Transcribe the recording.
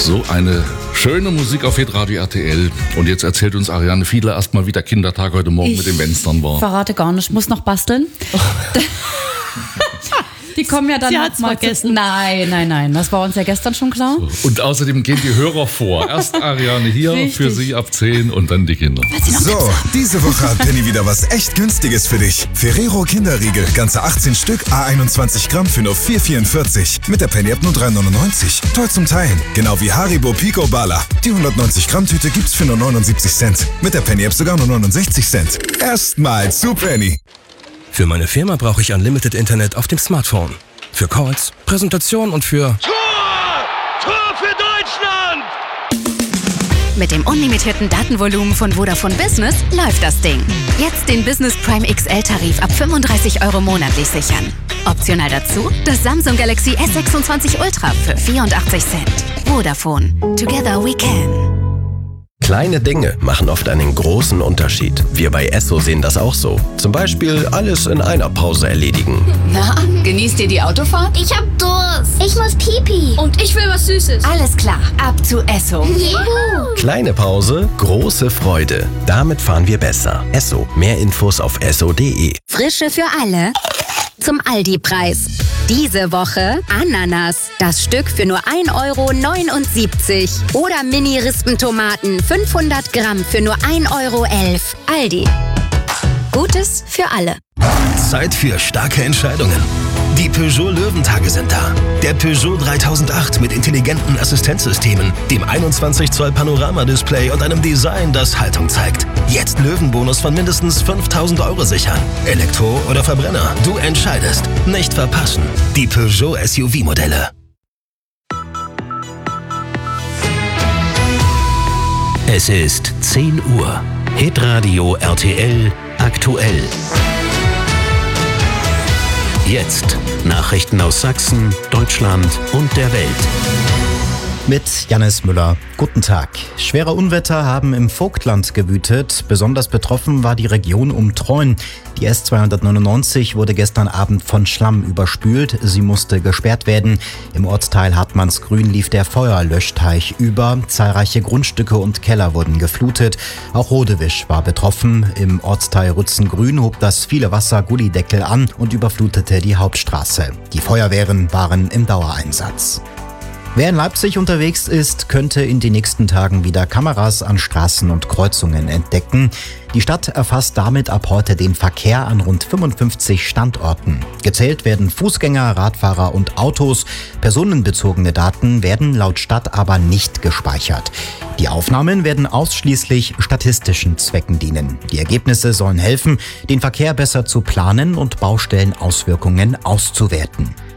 So eine schöne Musik auf Hitradio RTL. Und jetzt erzählt uns Ariane Fiedler erstmal, wie der Kindertag heute Morgen mit den Fenstern war. Ich verrate gar nicht, ich muss noch basteln. Die kommen ja dann Sie hat's mal vergessen. Nein, das war uns ja gestern schon klar. Und außerdem gehen die Hörer vor. Erst Ariane hier Richtig. für sie ab 10 und dann die Kinder. So, diese Woche hat Penny wieder was echt Günstiges für dich. Ferrero Kinderriegel, ganze 18 Stück, A21 Gramm für nur 4,44. Mit der Penny App nur 3,99. Toll zum Teilen. Genau wie Haribo Pico Bala. Die 190 Gramm Tüte gibt's für nur 79 Cent. Mit der Penny App sogar nur 69 Cent. Erstmal zu Penny. Für meine Firma brauche ich Unlimited Internet auf dem Smartphone. Für Calls, Präsentation und für... Tor für Deutschland! Mit dem unlimitierten Datenvolumen von Vodafone Business läuft das Ding. Jetzt den Business Prime XL-Tarif ab 35 € monatlich sichern. Optional dazu das Samsung Galaxy S26 Ultra für 84 Cent. Vodafone. Together we can. Kleine Dinge machen oft einen großen Unterschied. Wir bei Esso sehen das auch so. Zum Beispiel alles in einer Pause erledigen. Na, genießt ihr die Autofahrt? Ich hab Durst. Ich muss Pipi. Und ich will was Süßes. Alles klar, ab zu Esso. Juhu. Kleine Pause, große Freude. Damit fahren wir besser. Esso. Mehr Infos auf esso.de. Frische für alle zum Aldi-Preis. Diese Woche Ananas. Das Stück für nur 1,79 €. Oder Mini-Rispentomaten 500 Gramm für nur 1,11 €. Aldi. Gutes für alle. Zeit für starke Entscheidungen. Die Peugeot Löwentage sind da. Der Peugeot 3008 mit intelligenten Assistenzsystemen, dem 21 Zoll Panoramadisplay und einem Design, das Haltung zeigt. Jetzt Löwenbonus von mindestens 5.000 € sichern. Elektro oder Verbrenner, du entscheidest. Nicht verpassen. Die Peugeot SUV-Modelle. Es ist 10 Uhr. Hitradio RTL aktuell. Jetzt Nachrichten aus Sachsen, Deutschland und der Welt. Mit Jannis Müller. Guten Tag. Schwere Unwetter haben im Vogtland gewütet. Besonders betroffen war die Region um Treuen. Die S299 wurde gestern Abend von Schlamm überspült. Sie musste gesperrt werden. Im Ortsteil Hartmannsgrün lief der Feuerlöschteich über. Zahlreiche Grundstücke und Keller wurden geflutet. Auch Rodewisch war betroffen. Im Ortsteil Rützengrün hob das viele Wasser Gullideckel an und überflutete die Hauptstraße. Die Feuerwehren waren im Dauereinsatz. Wer in Leipzig unterwegs ist, könnte in den nächsten Tagen wieder Kameras an Straßen und Kreuzungen entdecken. Die Stadt erfasst damit ab heute den Verkehr an rund 55 Standorten. Gezählt werden Fußgänger, Radfahrer und Autos. Personenbezogene Daten werden laut Stadt aber nicht gespeichert. Die Aufnahmen werden ausschließlich statistischen Zwecken dienen. Die Ergebnisse sollen helfen, den Verkehr besser zu planen und Baustellenauswirkungen auszuwerten.